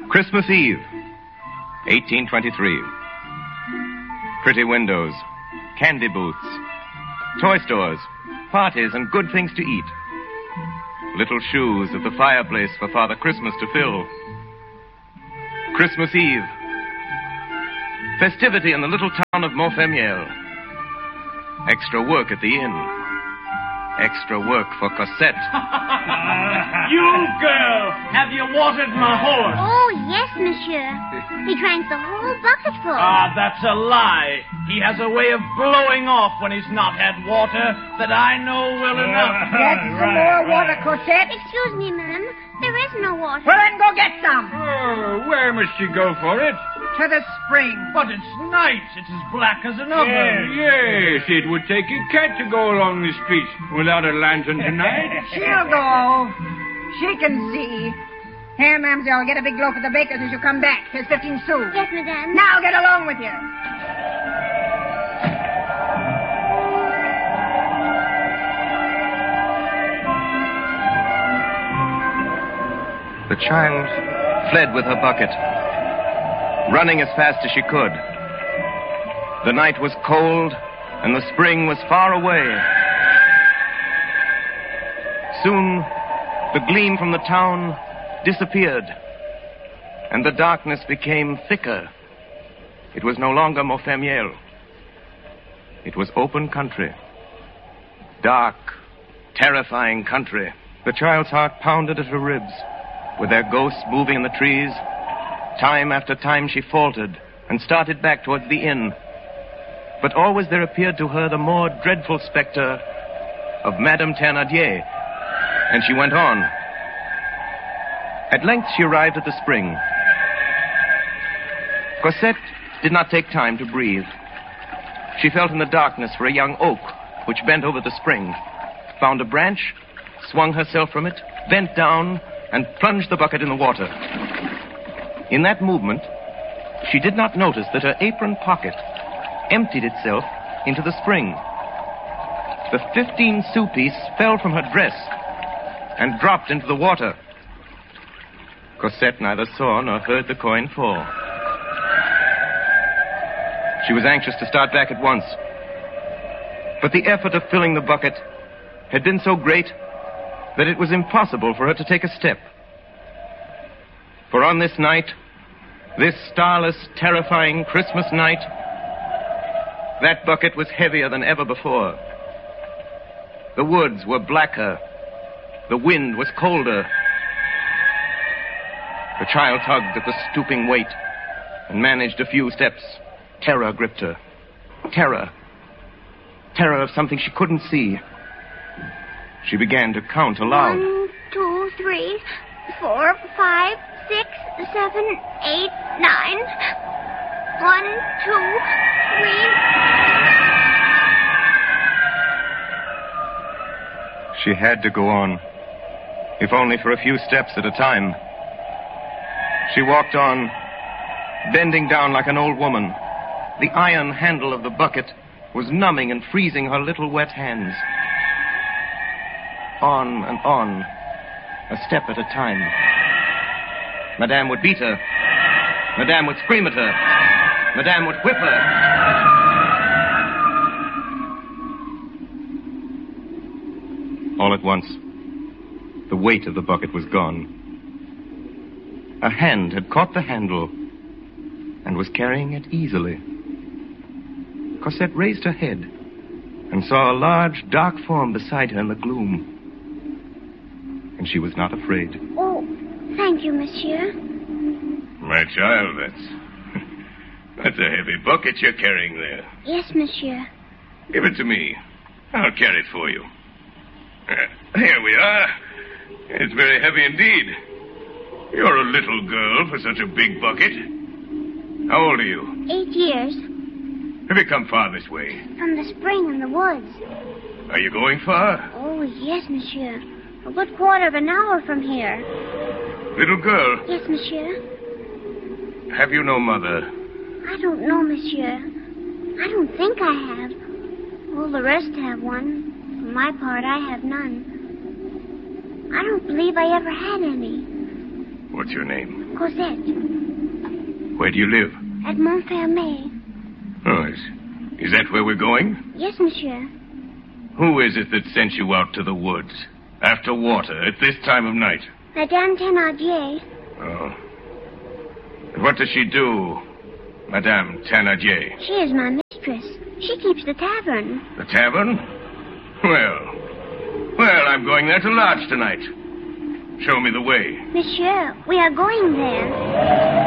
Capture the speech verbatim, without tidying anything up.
Christmas Eve, eighteen twenty-three. Pretty windows, candy booths, toy stores, parties, and good things to eat. Little shoes at the fireplace for Father Christmas to fill. Christmas Eve. Festivity in the little town of Montfermeil. Extra work at the inn. Extra work for Cosette. You girl, have you watered my horse? Oh, yes, monsieur. He drank the whole bucketful. Ah, that's a lie. He has a way of blowing off when he's not had water that I know well enough. Get some more water, Cosette. Excuse me, ma'am. There is no water. Well, then go get some. Oh, where must she go for it? To the spring. But it's night. It's as black as an oven. Yes, yes, it would take a cat to go along the street without a lantern tonight. She'll go. She can see. Here, mademoiselle, get a big loaf of the baker's as you come back. Here's fifteen sous. Yes, madame. Now get along with you. The child fled with her bucket, running as fast as she could. The night was cold, and the spring was far away. Soon, the gleam from the town disappeared, and the darkness became thicker. It was no longer Montfermeil. It was open country. Dark, terrifying country. The child's heart pounded at her ribs. With their ghosts moving in the trees, time after time she faltered and started back towards the inn. But always there appeared to her the more dreadful specter of Madame Thénardier, and she went on. At length she arrived at the spring. Cosette did not take time to breathe. She felt in the darkness for a young oak which bent over the spring, found a branch, swung herself from it, bent down, and plunged the bucket in the water. In that movement, she did not notice that her apron pocket emptied itself into the spring. The fifteen sou piece fell from her dress and dropped into the water. Cosette neither saw nor heard the coin fall. She was anxious to start back at once, but the effort of filling the bucket had been so great that it was impossible for her to take a step. For on this night, this starless, terrifying Christmas night, that bucket was heavier than ever before. The woods were blacker. The wind was colder. The child tugged at the stooping weight and managed a few steps. Terror gripped her. Terror. Terror of something she couldn't see. She began to count aloud. One, two, three, four, five, six, seven, eight, nine. One, two, three. She had to go on, if only for a few steps at a time. She walked on, bending down like an old woman. The iron handle of the bucket was numbing and freezing her little wet hands. On and on, a step at a time. Madame would beat her. Madame would scream at her. Madame would whip her. All at once, the weight of the bucket was gone. A hand had caught the handle and was carrying it easily. Cosette raised her head and saw a large, dark form beside her in the gloom. And she was not afraid. Oh, thank you, monsieur. My child, that's... that's a heavy bucket you're carrying there. Yes, monsieur. Give it to me. I'll carry it for you. Uh, here we are. It's very heavy indeed. You're a little girl for such a big bucket. How old are you? Eight years. Have you come far this way? From the spring in the woods. Are you going far? Oh, yes, monsieur. A good quarter of an hour from here. Little girl? Yes, monsieur. Have you no mother? I don't know, monsieur. I don't think I have. All the rest have one. For my part, I have none. I don't believe I ever had any. Well, What's your name? Cosette. Where do you live? At Montfermeil. Oh, is, is that where we're going? Yes, monsieur. Who is it that sent you out to the woods? After water, at this time of night? Madame Thénardier. Oh. And what does she do, Madame Thénardier? She is my mistress. She keeps the tavern. The tavern? Well, well, I'm going there to lodge tonight. Show me the way. Monsieur, we are going there.